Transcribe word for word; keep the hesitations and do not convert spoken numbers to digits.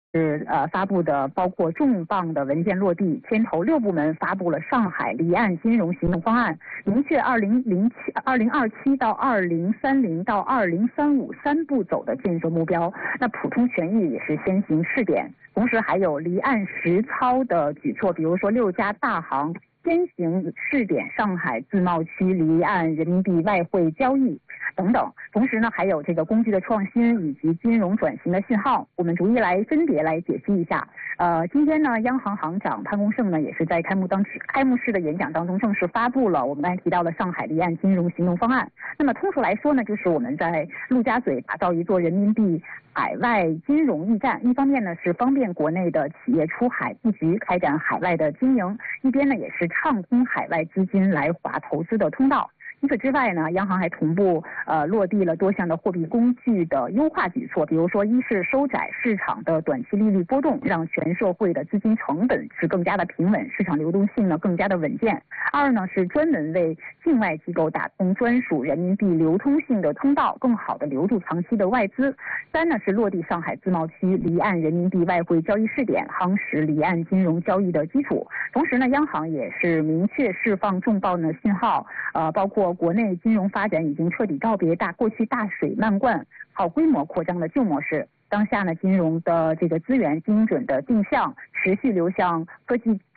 是呃发布的包括重磅的文件落地，牵头六部门发布了上海离岸金融行动方案，明确二零零七、二零二七到二零三零到二零三五三步走的建设目标。那普通权益也是先行试点，同时还有离岸实操的举措，比如说六家大行先行试点上海自贸区离岸人民币外汇交易等等。同时呢，还有这个工具的创新以及金融转型的信号，我们逐一来分别来解析一下。呃，今天呢，央行行长潘功胜呢，也是在开幕当开幕式的演讲当中正式发布了我们刚才提到的上海离岸金融行动方案。那么通俗来说呢，就是我们在陆家嘴打造一座人民币海外金融驿站，一方面呢是方便国内的企业出海布局，开展海外的经营，一边呢也是畅通海外资金来华投资的通道。除此之外呢，央行还同步呃落地了多项的货币工具的优化举措，比如说，一是收窄市场的短期利率波动，让全社会的资金成本是更加的平稳，市场流动性呢更加的稳健；二呢是专门为境外机构打通专属人民币流通性的通道，更好的留住长期的外资；三呢是落地上海自贸区离岸人民币外汇交易试点，夯实离岸金融交易的基础。同时呢，央行也是明确释放重磅的信号，呃，包括国内金融发展已经彻底告别大过去大水漫灌、好规模扩张的旧模式。当下呢，金融的这个资源精准的定向，持续流向科技